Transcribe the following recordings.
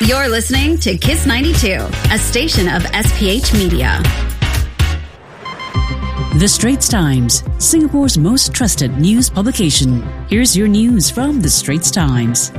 You're listening to Kiss 92, a station of SPH Media. The Straits Times, Singapore's most trusted news publication. Here's your news from The Straits Times.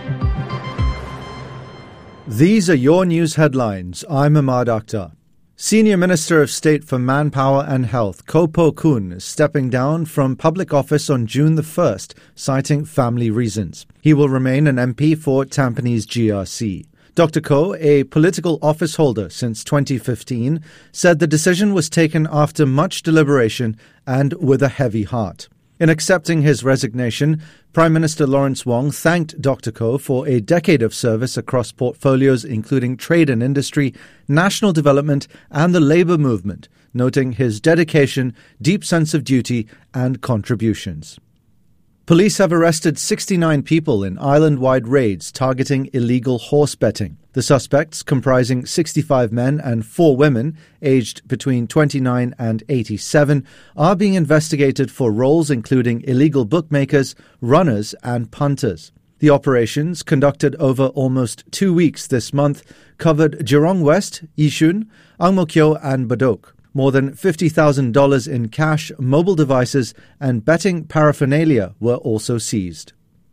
These are your news headlines. I'm Ahmad Akhtar. Senior Minister of State for Manpower and Health, Koh Poh Koon, is stepping down from public office on June the 1st, citing family reasons. He will remain an MP for Tampines GRC. Dr. Koh, a political office holder since 2015, said the decision was taken after much deliberation and with a heavy heart. In accepting his resignation, Prime Minister Lawrence Wong thanked Dr. Koh for a decade of service across portfolios including trade and industry, national development and the labour movement, noting his dedication, deep sense of duty and contributions. Police have arrested 69 people in island-wide raids targeting illegal horse betting. The suspects, comprising 65 men and 4 women, aged between 29 and 87, are being investigated for roles including illegal bookmakers, runners and punters. The operations, conducted over almost 2 weeks this month, covered Jurong West, Yishun, Ang Mo Kio and Bedok. More than $50,000 in cash, mobile devices and betting paraphernalia were also seized.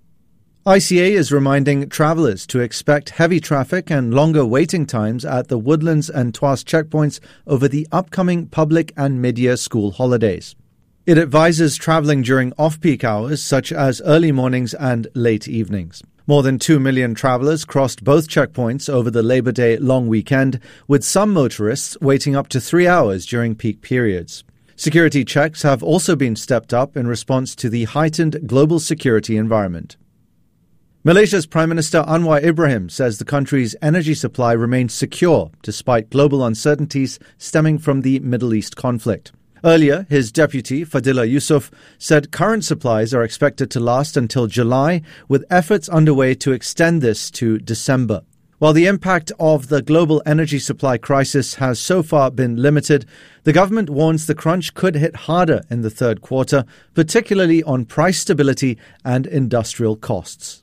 ICA is reminding travellers to expect heavy traffic and longer waiting times at the Woodlands and Tuas checkpoints over the upcoming public and mid-year school holidays. It advises travelling during off-peak hours such as early mornings and late evenings. More than 2 million travellers crossed both checkpoints over the Labour Day long weekend, with some motorists waiting up to 3 hours during peak periods. Security checks have also been stepped up in response to the heightened global security environment. Malaysia's Prime Minister Anwar Ibrahim says the country's energy supply remains secure despite global uncertainties stemming from the Middle East conflict. Earlier, his deputy, Fadillah Yusof, said current supplies are expected to last until July, with efforts underway to extend this to December. While the impact of the global energy supply crisis has so far been limited, the government warns the crunch could hit harder in the third quarter, particularly on price stability and industrial costs.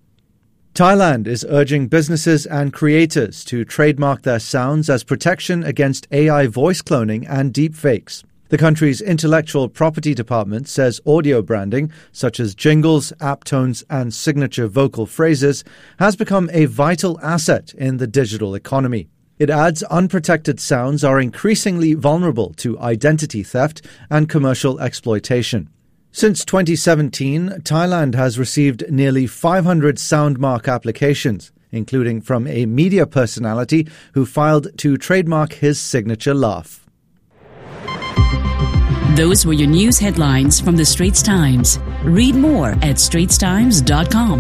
Thailand is urging businesses and creators to trademark their sounds as protection against AI voice cloning and deepfakes. The country's intellectual property department says audio branding, such as jingles, app tones and signature vocal phrases, has become a vital asset in the digital economy. It adds unprotected sounds are increasingly vulnerable to identity theft and commercial exploitation. Since 2017, Thailand has received nearly 500 soundmark applications, including from a media personality who filed to trademark his signature laugh. Those were your news headlines from The Straits Times. Read more at straitstimes.com.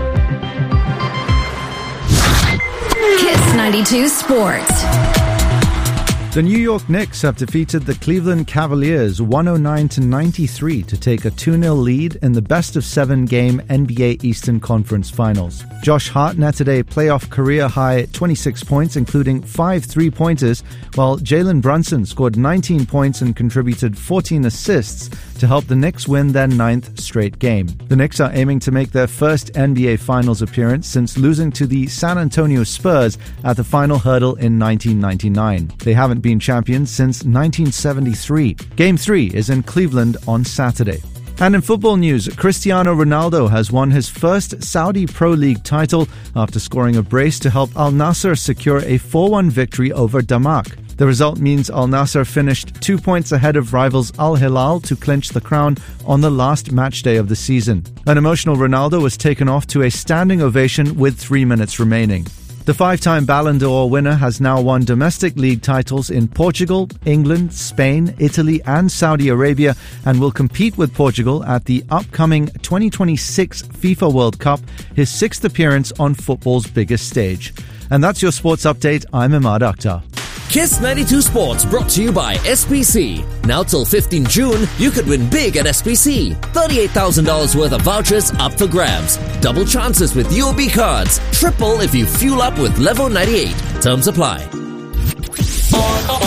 Kiss 92 Sports. The New York Knicks have defeated the Cleveland Cavaliers 109-93 to take a 2-0 lead in the best-of-7 game NBA Eastern Conference Finals. Josh Hart netted a playoff career-high 26 points, including 5 3-pointers, while Jalen Brunson scored 19 points and contributed 14 assists to help the Knicks win their 9th straight game. The Knicks are aiming to make their first NBA Finals appearance since losing to the San Antonio Spurs at the final hurdle in 1999. They haven't been champions since 1973. Game 3 is in Cleveland on Saturday. And in football news, Cristiano Ronaldo has won his first Saudi Pro League title after scoring a brace to help Al Nassr secure a 4-1 victory over Damak. The result means Al Nassr finished 2 points ahead of rivals Al Hilal to clinch the crown on the last match day of the season. An emotional Ronaldo was taken off to a standing ovation with 3 minutes remaining. The 5-time Ballon d'Or winner has now won domestic league titles in Portugal, England, Spain, Italy and Saudi Arabia and will compete with Portugal at the upcoming 2026 FIFA World Cup, his 6th appearance on football's biggest stage. And that's your sports update. I'm Ahmad Akhtar. Kiss 92 Sports brought to you by SPC. Now till 15 June, you could win big at SPC. $38,000 worth of vouchers up for grabs. Double chances with UOB cards. Triple if you fuel up with Level 98. Terms apply.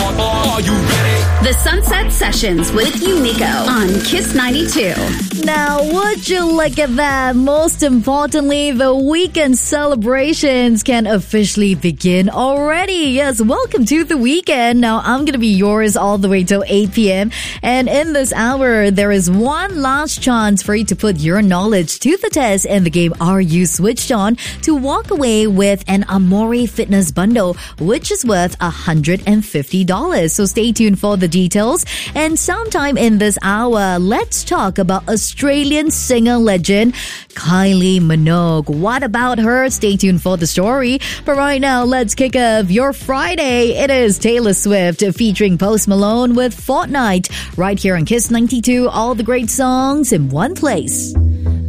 Are you ready? The Sunset Sessions with Unico on Kiss 92. Now, would you look at that? Most importantly, the weekend celebrations can officially begin already. Yes, welcome to the weekend. Now, I'm going to be yours all the way till 8 p.m. And in this hour, there is one last chance for you to put your knowledge to the test in the game Are You Switched On to walk away with an Amore Fitness bundle, which is worth $150. So stay tuned for the details. And sometime in this hour, let's talk about Australian singer legend Kylie Minogue. What about her? Stay tuned for the story. But right now, let's kick off your Friday. It is Taylor Swift featuring Post Malone with Fortnite. Right here on Kiss 92, all the great songs in one place.